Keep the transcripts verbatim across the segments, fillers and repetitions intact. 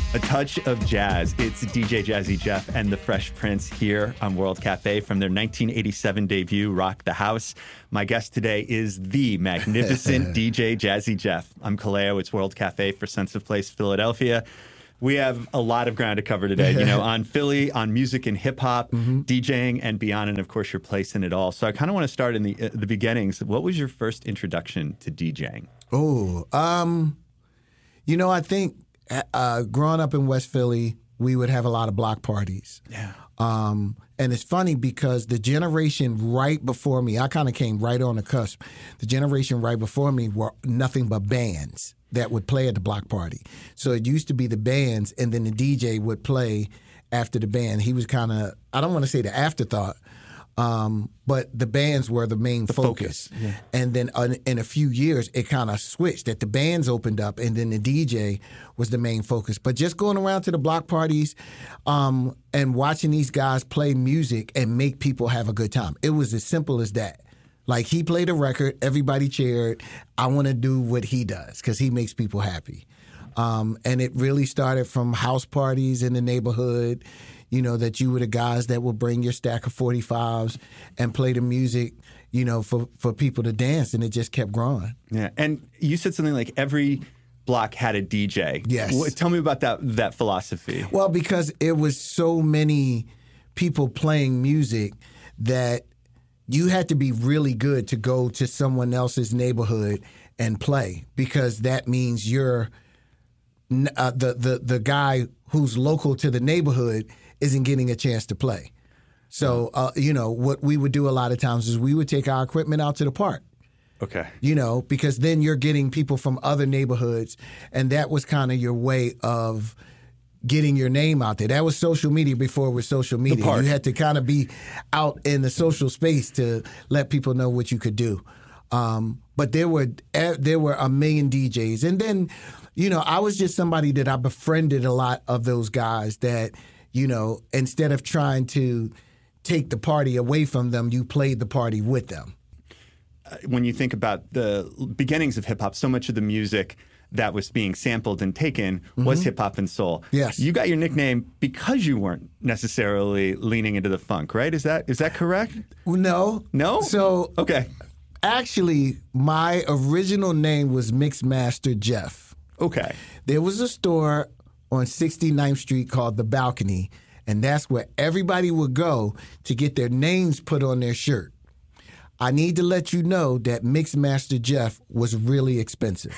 A touch of jazz. It's D J Jazzy Jeff and the Fresh Prince here on World Cafe from their nineteen eighty-seven debut, Rock the House. My guest today is the magnificent D J Jazzy Jeff. I'm Kaleo. It's World Cafe for Sense of Place Philadelphia. We have a lot of ground to cover today, you know, on Philly, on music and hip hop, mm-hmm. DJing and beyond, and of course your place in it all. So I kind of want to start in the uh, the beginnings. What was your first introduction to DJing? Oh, um, you know, I think uh, growing up in West Philly, we would have a lot of block parties. Yeah. Um, and it's funny because the generation right before me, I kind of came right on the cusp. The generation right before me were nothing but bands that would play at the block party. So it used to be the bands, and then the D J would play after the band. He was kind of, I don't want to say the afterthought, um, but the bands were the main the focus. focus. Yeah. And then uh, in a few years, it kind of switched, that the bands opened up, and then the D J was the main focus. But just going around to the block parties um, and watching these guys play music and make people have a good time. It was as simple as that. Like, he played a record, everybody cheered. I want to do what he does because he makes people happy. Um, and it really started from house parties in the neighborhood, you know, that you were the guys that would bring your stack of forty-fives and play the music, you know, for, for people to dance. And it just kept growing. Yeah. And you said something like every block had a D J. Yes. What, tell me about that that philosophy. Well, because it was so many people playing music that you had to be really good to go to someone else's neighborhood and play, because that means you're uh, the, the the guy who's local to the neighborhood isn't getting a chance to play. So, uh, you know, what we would do a lot of times is we would take our equipment out to the park. Okay. You know, because then you're getting people from other neighborhoods, and that was kind of your way of getting your name out there. That was social media before it was social media. You had to kind of be out in the social space to let people know what you could do. Um, but there were there were a million D Js. And then, you know, I was just somebody that I befriended a lot of those guys that, you know, instead of trying to take the party away from them, you played the party with them. When you think about the beginnings of hip hop, so much of the music that was being sampled and taken was mm-hmm. hip hop and soul. Yes. You got your nickname because you weren't necessarily leaning into the funk, right? Is that is that correct? No. No? So, okay. Actually, my original name was Mixmaster Jeff. Okay. There was a store on sixty-ninth Street called The Balcony, and that's where everybody would go to get their names put on their shirt. I need to let you know that Mixmaster Jeff was really expensive.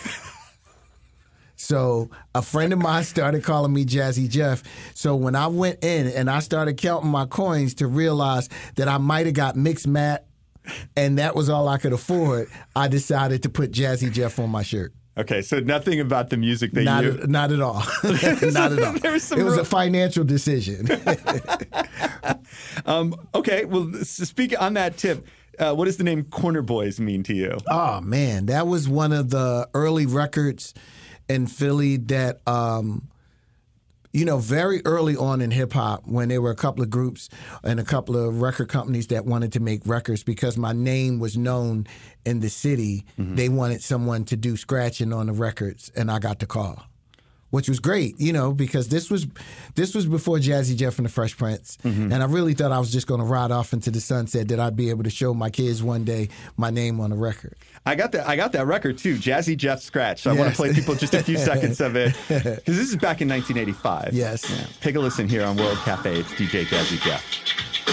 So a friend of mine started calling me Jazzy Jeff. So when I went in and I started counting my coins to realize that I might have got Mix Matt and that was all I could afford, I decided to put Jazzy Jeff on my shirt. Okay, so nothing about the music that not you... At, not at all. Not at all. There was some it was real... a financial decision. um, okay, well, speak on that tip. Uh, what does the name Corner Boys mean to you? Oh, man, that was one of the early records in Philly that, um, you know, very early on in hip hop, when there were a couple of groups and a couple of record companies that wanted to make records, because my name was known in the city, mm-hmm. they wanted someone to do scratching on the records, and I got the call, which was great, you know, because this was this was before Jazzy Jeff and the Fresh Prince. Mm-hmm. And I really thought I was just going to ride off into the sunset, that I'd be able to show my kids one day my name on a record. I got that I got that record too, Jazzy Jeff Scratch. So yes. I want to play people just a few seconds of it, because this is back in nineteen eighty-five. Yes. Yeah. Take a listen here on World Cafe. It's D J Jazzy Jeff.